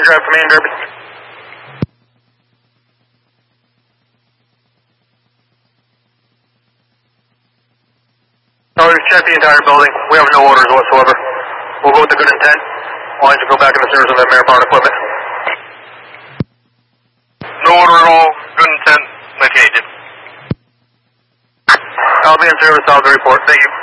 Drive Command, Derby. Oh, we've checked the entire building. We have no orders whatsoever. We'll go with the good intent. Why don't you go back in the service of that Marathon equipment? No order at all. Good intent. Located. I'll be in service. I'll have the report. Thank you.